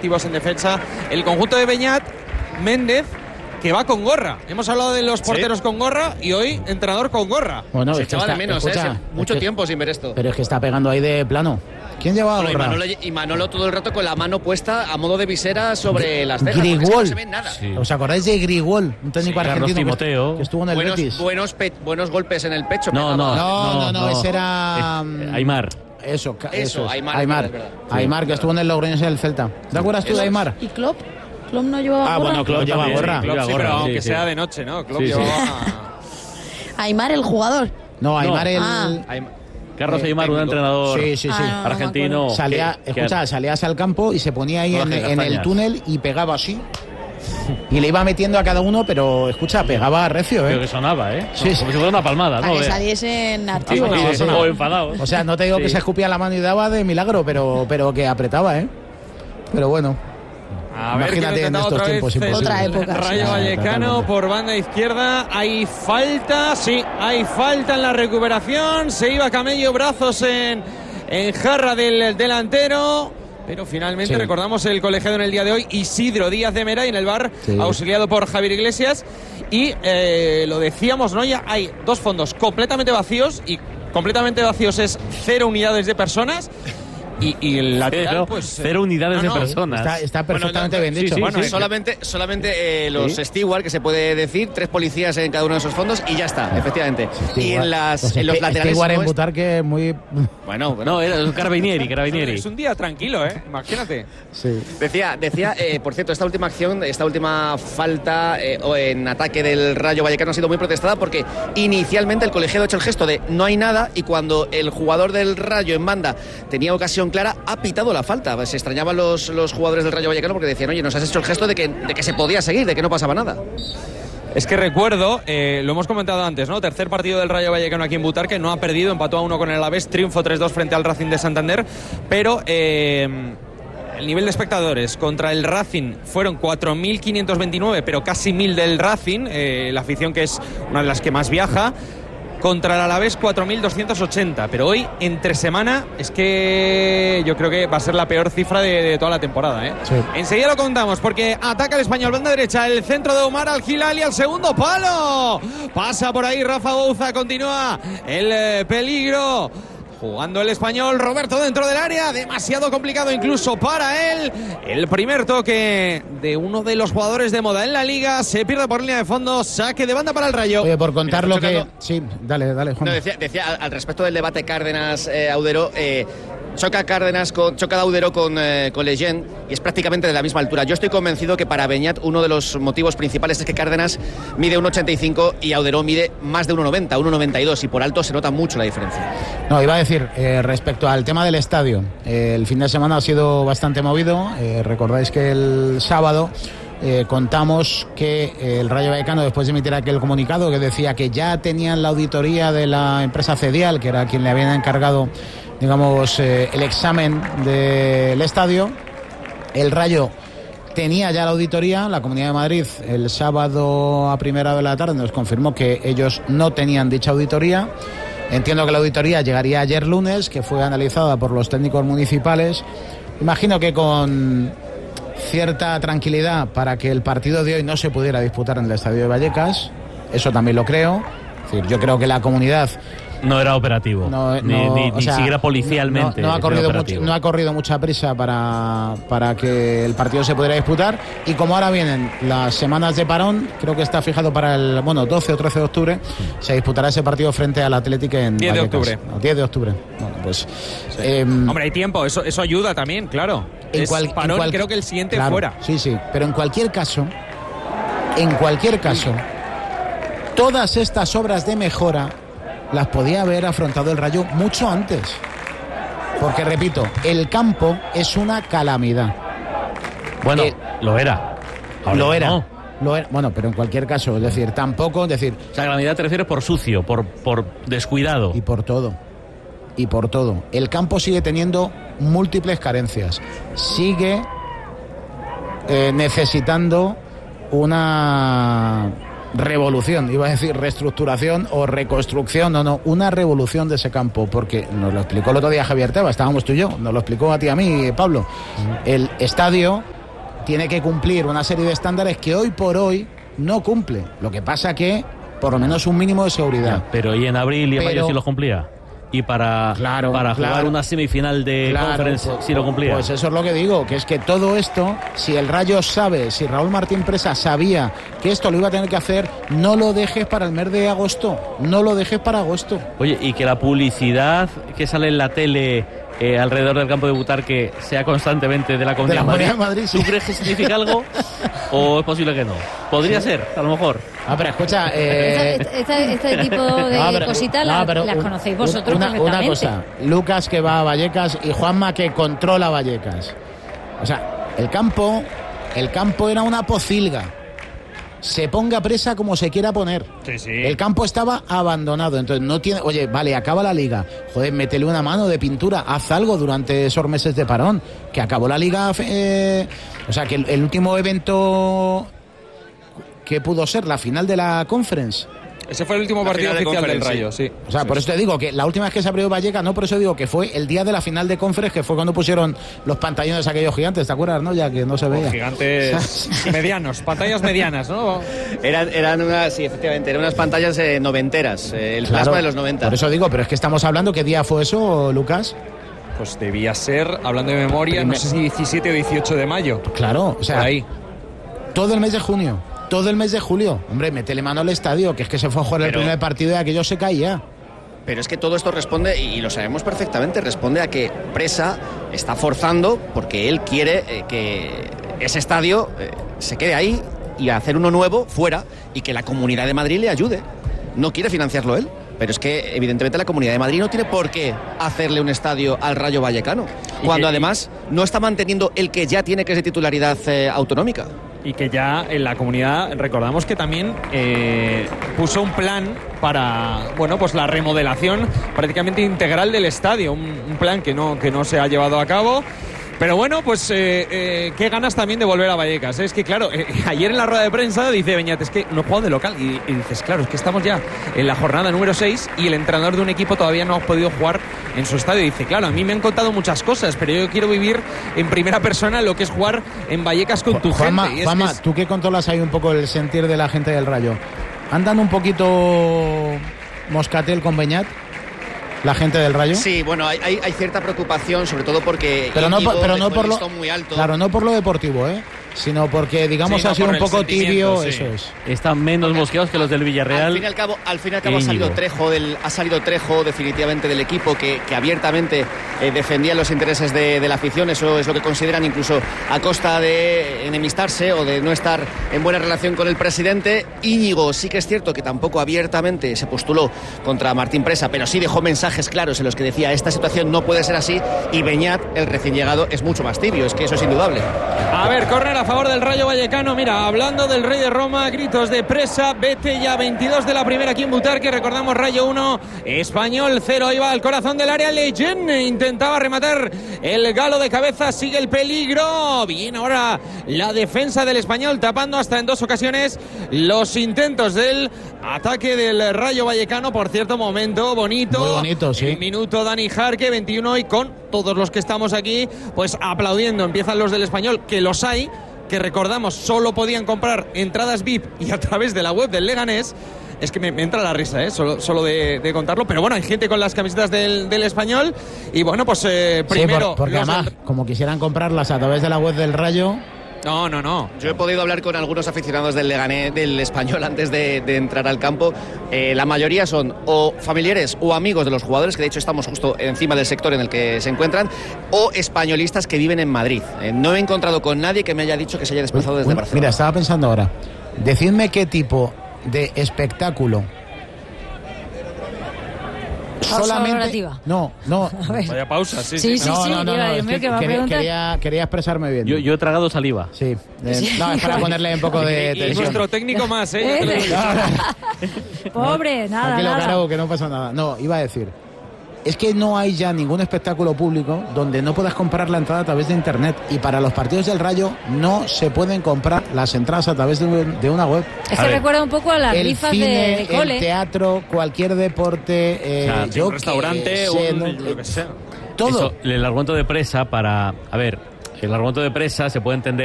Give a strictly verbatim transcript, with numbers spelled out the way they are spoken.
activos en defensa. El conjunto de Beñat, Méndez, que va con gorra. Hemos hablado de los porteros, ¿sí?, con gorra, y hoy entrenador con gorra. Bueno, se es que echaba está, de menos, escucha, ¿eh? Mucho es que, tiempo sin ver esto. Pero es que está pegando ahí de plano. ¿Quién llevaba bueno, gorra? y, Manolo, y Manolo todo el rato con la mano puesta a modo de visera sobre las cejas. Grigol. Es que no se ve nada. Sí. ¿Os acordáis de Grigol? Un técnico sí, argentino Timoteo, que estuvo en el buenos, Betis. Buenos, pe- buenos golpes en el pecho. No, no, no, no, no, no, no, ese era... Eh, Aimar. Eso, eso, eso es. Aimar. Aimar, es verdad. Aymar Sí, que estuvo en el Logroñés en el Celta. ¿Te acuerdas tú Eso de es. Aimar? ¿Y Klopp? ¿Klopp no llevaba Ah, gorra? bueno, Klopp lleva también, gorra. Klopp, sí, gorra, pero sí, aunque sí. sea de noche, ¿no? Klopp Sí, sí. llevaba... Aimar, el jugador. No, Aimar No. el... Ah. Aimar. Carlos Eh, Aimar, un técnico. entrenador Sí, sí, sí. Ah, no, argentino. no Salía, que- que- escucha, salías al campo y se ponía ahí en, Jorge en el Castañas. túnel y pegaba así. Y le iba metiendo a cada uno, pero escucha, pegaba recio, Creo ¿eh? que sonaba, ¿eh? Sí, sí. Como si fuera una palmada, Para ¿no? que Eh, saliesen sí, activos. sí, sí, sí. O enfadados. O sea, no te digo que Sí. se escupía la mano y daba de milagro, pero, pero que apretaba, ¿eh? Pero bueno. A ver, Imagínate que en lo estos otra tiempos vez el imposible. Otra época, Rayo sí. Vallecano Totalmente. por banda izquierda. Hay falta, sí, hay falta en la recuperación. Se iba Camello, brazos en, en jarra del delantero. Pero finalmente Sí. recordamos el colegiado en el día de hoy, Isidro Díaz de Mera, y en el bar, Sí. auxiliado por Javier Iglesias. Y eh, lo decíamos, ¿no? Ya hay dos fondos completamente vacíos, y completamente vacíos es cero unidades de personas. Y, y el lateral, Cero, pues. cero unidades no, no, de personas. Está, está perfectamente Bueno, no, bien sí, dicho. sí, Bueno, sí. solamente, solamente eh, los Sí. steward, que se puede decir, tres policías en cada uno de esos fondos y ya está, efectivamente. Y en, las, Pues en los este- laterales... este Guaren no es- Butarque muy... Bueno, bueno. No, era un Carabinieri, Carabinieri. Es un día tranquilo, ¿eh? Imagínate. Sí. Decía, decía eh, por cierto, esta última acción, esta última falta eh, o en ataque del Rayo Vallecano ha sido muy protestada porque inicialmente el colegiado ha hecho el gesto de no hay nada, y cuando el jugador del Rayo en banda tenía ocasión clara, ha pitado la falta. Se extrañaban los, los jugadores del Rayo Vallecano porque decían, oye, nos has hecho el gesto de que, de que se podía seguir, de que no pasaba nada. Es que recuerdo, eh, lo hemos comentado antes, ¿no? Tercer partido del Rayo Vallecano aquí en Butarque, no ha perdido, empató a uno con el Alavés, triunfo tres dos frente al Racing de Santander, pero eh, el nivel de espectadores contra el Racing fueron cuatro mil quinientos veintinueve, pero casi mil del Racing, eh, la afición que es una de las que más viaja. Contra el Alavés cuatro mil doscientos ochenta, pero hoy, entre semana, es que yo creo que va a ser la peor cifra de, de toda la temporada, ¿eh? Sí. Enseguida lo contamos, porque ataca el Español, banda derecha, el centro de Omar Al-Hilali al segundo palo. Pasa por ahí Rafa Bouza, continúa el eh, peligro. Jugando el Español, Roberto dentro del área, demasiado complicado incluso para él. El primer toque de uno de los jugadores de moda en la liga, se pierde por línea de fondo, saque de banda para el Rayo. Oye, por contar Mira, lo que... tocando- Sí, dale, dale, Juan. No, decía, decía al, al respecto del debate Cárdenas-Audero, eh, choca Cárdenas con, choca Audero con, eh, con Lejeune y es prácticamente de la misma altura. Yo estoy convencido que para Beñat uno de los motivos principales es que Cárdenas mide uno ochenta y cinco y Audero mide más de uno noventa, uno noventa y dos, y por alto se nota mucho la diferencia. No, iba a decir, eh, respecto al tema del estadio, eh, el fin de semana ha sido bastante movido. Eh, recordáis que el sábado eh, contamos que eh, el Rayo Vallecano, después de emitir aquel comunicado que decía que ya tenían la auditoría de la empresa Cedial, que era quien le habían encargado, digamos, eh, el examen del estadio, el Rayo tenía ya la auditoría. La Comunidad de Madrid el sábado a primera hora de la tarde nos confirmó que ellos no tenían dicha auditoría. Entiendo que la auditoría llegaría ayer lunes, que fue analizada por los técnicos municipales. Imagino que con cierta tranquilidad para que el partido de hoy no se pudiera disputar en el Estadio de Vallecas. Eso también lo creo. Es decir, yo creo que la comunidad No era operativo. no, ni no, ni, o ni sea, siquiera policialmente. No, no ha era corrido operativo. mucho, no ha corrido mucha prisa para, para que el partido se pudiera disputar. Y como ahora vienen las semanas de parón, creo que está fijado para el bueno doce o trece de octubre, se disputará ese partido frente al Atlético en diez de Vallecas. octubre. No, diez de octubre. Bueno, pues, Sí. eh, Hombre, hay tiempo, eso, eso ayuda también, claro. en Es cual- en parón, cual- creo que el siguiente claro, fuera. Sí, sí, pero en cualquier caso, en cualquier caso, todas estas obras de mejora las podía haber afrontado el Rayo mucho antes. Porque, repito, el campo es una calamidad. Bueno, Eh, lo era. Ahora Lo era. no. Lo era. Bueno, pero en cualquier caso, es decir, tampoco, es decir, O sea, calamidad te refieres por sucio, por, por descuidado. y por todo. Y por todo. El campo sigue teniendo múltiples carencias. Sigue eh, necesitando una revolución, iba a decir reestructuración o reconstrucción, no, no, una revolución de ese campo, porque nos lo explicó el otro día Javier Tebas, estábamos tú y yo, nos lo explicó a ti y a mí, Pablo. El estadio tiene que cumplir una serie de estándares que hoy por hoy no cumple. Lo que pasa que, por lo menos un mínimo de seguridad. Ya, pero y en abril y en Pero- mayo sí lo cumplía. Y para, Claro, para jugar claro. una semifinal de Claro, Conference pues, sí lo cumplía. Pues eso es lo que digo, que es que todo esto, si el Rayo sabe, si Raúl Martín Presa sabía que esto lo iba a tener que hacer, no lo dejes para el mes de agosto, no lo dejes para agosto. Oye, y que la publicidad que sale en la tele eh, alrededor del campo de Butarque sea constantemente de la Comunidad De la de Madrid, Comunidad de Madrid, sí. ¿tú crees que significa algo o es posible que no? Podría ser, a lo mejor. Ah, pero escucha, eh, Esta- esta- este tipo de no, pero- cositas no, las, pero las un- conocéis un- vosotros una, perfectamente. una cosa, Lucas que va a Vallecas y Juanma que controla Vallecas. O sea, el campo, el campo era una pocilga. Se ponga Presa como se quiera poner. Sí, sí. El campo estaba abandonado, entonces no tiene... Oye, vale, acaba la liga. Joder, métele una mano de pintura, haz algo durante esos meses de parón. Que acabó la liga... eh, o sea, que el, el último evento que pudo ser la final de la Conference. Ese fue el último La partido final de oficial del Conference, Rayo, sí. O sea, por eso te digo que la última vez que se abrió Vallecas, no, por eso digo que fue el día de la final de Conference, que fue cuando pusieron los pantallones aquellos gigantes, ¿te acuerdas, no? Ya que no se veía. Gigantes medianos, pantallas medianas, ¿no? Eran, eran unas, sí, efectivamente, eran unas pantallas eh, noventeras, eh, el Claro, plasma de los noventa. Por eso digo, pero es que estamos hablando, ¿qué día fue eso, Lucas? Pues debía ser, hablando de memoria, Primer- no sé si diecisiete o dieciocho de mayo. Claro, o sea, Por ahí. todo el mes de junio, todo el mes de julio. Hombre, métele mano al estadio, que es que se fue a jugar el Pero- primer partido y aquello se caía. Pero es que todo esto responde, y lo sabemos perfectamente, responde a que Presa está forzando porque él quiere eh, que ese estadio eh, se quede ahí y hacer uno nuevo fuera y que la Comunidad de Madrid le ayude. No quiere financiarlo él. Pero es que, evidentemente, la Comunidad de Madrid no tiene por qué hacerle un estadio al Rayo Vallecano, cuando que- además no está manteniendo el que ya tiene, que es de titularidad eh, autonómica. Y que ya en la comunidad, recordamos que también eh, puso un plan para, bueno, pues la remodelación prácticamente integral del estadio, un, un plan que no, que no se ha llevado a cabo. Pero bueno, pues eh, eh, qué ganas también de volver a Vallecas. Es que claro, eh, ayer en la rueda de prensa dice Beñat, es que no he jugado de local. Y, y dices, claro, es que estamos ya en la jornada número seis y el entrenador de un equipo todavía no ha podido jugar en su estadio. Y dice, claro, a mí me han contado muchas cosas, pero yo quiero vivir en primera persona lo que es jugar en Vallecas con tu Juanma, gente. Y es- Juanma, es- tú que controlas ahí un poco el sentir de la gente del Rayo, ¿andan un poquito moscatel con Beñat? La gente del Rayo. Sí, bueno, hay, hay, hay cierta preocupación, sobre todo porque pero no, Íñigo por- pero no dejó por el lo listón muy alto. claro, no por lo deportivo, ¿eh? Sino porque digamos Sí, no, ha sido por un el poco tibio, sentimiento, eso sí. es. Están menos mosqueados que los del Al Villarreal. fin y al cabo, al fin y al cabo ha Íñigo. salido Trejo del, ha salido Trejo definitivamente del equipo que, que abiertamente eh, defendía los intereses de, de la afición. Eso es lo que consideran, incluso a costa de enemistarse o de no estar en buena relación con el presidente. Íñigo sí que es cierto que tampoco abiertamente se postuló contra Martín Presa, pero sí dejó mensajes claros en los que decía esta situación no puede ser así, y Beñat, el recién llegado, es mucho más tibio, es que eso es indudable. A ver, córner a favor del Rayo Vallecano. Mira, hablando del Rey de Roma, gritos de Presa, vete ya, veintidós de la primera aquí en Butarque. Recordamos, Rayo uno, Español cero. Iba al corazón del área, Leyen intentaba rematar el galo de cabeza, sigue el peligro. Bien, ahora la defensa del Español tapando hasta en dos ocasiones los intentos del ataque del Rayo Vallecano. Por cierto, momento bonito. Muy bonito, sí. El minuto Dani Jarque, veintiuno, y con todos los que estamos aquí, pues aplaudiendo. Empiezan los del Español, que los hay, que recordamos solo podían comprar entradas V I P y a través de la web del Leganés. Es que me, me entra la risa, ¿eh? solo, solo de, de contarlo. Pero bueno, hay gente con las camisetas del, del Español. Y bueno, pues eh, primero... Sí, por- porque los además, del- como quisieran comprarlas a través de la web del Rayo, No, no, no. Yo he podido hablar con algunos aficionados del Leganés, del Español, antes de, de entrar al campo. Eh, la mayoría son o familiares o amigos de los jugadores, que de hecho estamos justo encima del sector en el que se encuentran, o españolistas que viven en Madrid. Eh, no he encontrado con nadie que me haya dicho que se haya desplazado desde Uy, Barcelona. mira, estaba pensando ahora, decidme qué tipo de espectáculo Pausa valorativa. no, no, A ver. Vaya pausa, sí, Sí, sí, no, sí. no, no, diga, no, Dios es mío, que que va a quería, preguntar. quería, quería expresarme bien. Yo, yo he tragado saliva. Sí, eh, Sí. no, es para ponerle un poco de Y tensión. nuestro técnico más, ¿eh? Yo te lo digo. Pobre, nada, Tranquilo, nada. Caro, que no pasa nada. No, iba a decir, es que no hay ya ningún espectáculo público donde no puedas comprar la entrada a través de internet, y para los partidos del Rayo no se pueden comprar las entradas a través de, un- de una web. Es A que ver. recuerda un poco a las El rifas cine, de, de cole. el teatro, cualquier deporte, eh, Claro, yo un qué restaurante, sé, un, no- lo que sea. todo. Eso, el argumento de Presa para... A ver, el argumento de Presa se puede entender